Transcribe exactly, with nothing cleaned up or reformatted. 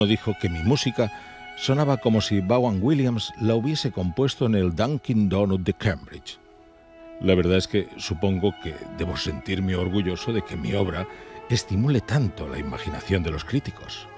Dijo que mi música sonaba como si Vaughan Williams la hubiese compuesto en el Dunkin' Donut de Cambridge. La verdad es que supongo que debo sentirme orgulloso de que mi obra estimule tanto la imaginación de los críticos.